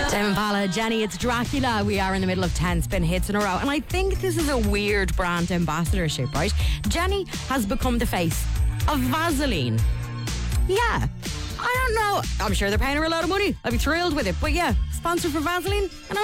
Tame Impala, Jenny, it's Dracula. We are in the middle of 10 spin hits in a row. And I think this is a weird brand ambassadorship, right? Jenny has become the face of Vaseline. Yeah. I don't know. I'm sure they're paying her a lot of money. I'd be thrilled with it. But yeah, sponsor for Vaseline. And